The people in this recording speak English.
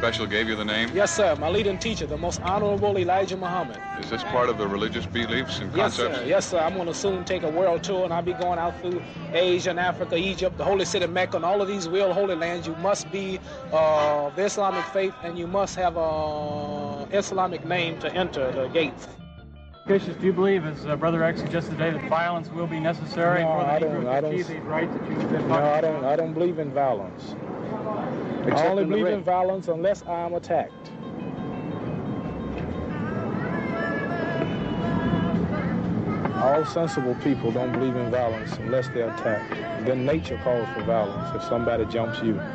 special gave you the name? Yes, sir. My leading teacher, the Most Honorable Elijah Muhammad. Is this part of the religious beliefs and concepts? Yes, sir. Yes, sir. I'm going to soon take a world tour, and I'll be going out through Asia and Africa, Egypt, the holy city Mecca, and all of these real holy lands. You must be of the Islamic faith, and you must have a Islamic name to enter the gates. Cassius, do you believe, as Brother X suggested today, that violence will be necessary for the Negro to achieve these rights that you've been talking about? I don't believe in violence. Except I only believe ring. in violence unless I'm attacked. All sensible people don't believe in violence unless they're attacked. Then nature calls for violence if somebody jumps you.